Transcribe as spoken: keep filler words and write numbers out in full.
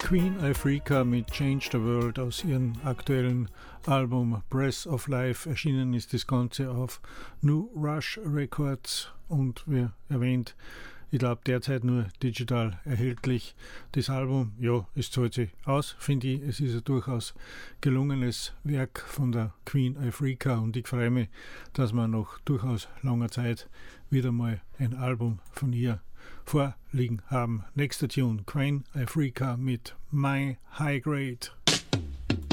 Queen Ifrica mit Change the World aus ihrem aktuellen Album Breath of Life. Erschienen ist das Ganze auf New Rush Records und wie erwähnt, ich glaube derzeit nur digital erhältlich. Das Album, ja, es zahlt sich aus, finde ich. Es ist ein durchaus gelungenes Werk von der Queen Ifrica und ich freue mich, dass wir nach durchaus langer Zeit wieder mal ein Album von ihr vorliegen haben. Nächster Tune, Queen Ifrica mit My High Grade.